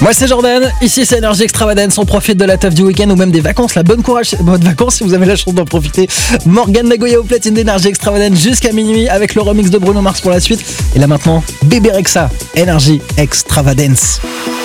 Moi c'est Jordan, ici c'est Energy Extravagance, on profite de la teuf du week-end ou même des vacances, la bonne courage, bonne vacances si vous avez la chance d'en profiter. Morgane Nagoya au platine d'Energy Extravagance jusqu'à minuit avec le remix de Bruno Mars pour la suite. Et là maintenant, Bébé Rexha, Energy Extravagance.